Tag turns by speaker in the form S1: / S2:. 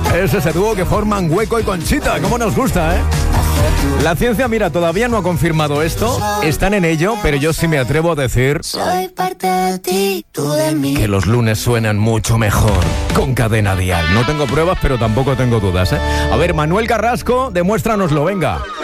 S1: Es ese dúo que forman Hueco y Conchita. ¿Cómo nos gusta, eh? La ciencia, mira, todavía no ha confirmado esto. Están en ello, pero yo sí me atrevo a decir...
S2: Soy parte de ti, tú de mí.
S1: Que los lunes suenan mucho mejor con Cadena Dial. No tengo pruebas, pero tampoco tengo dudas, ¿eh? A ver, Manuel Carrasco, demuéstranoslo, venga.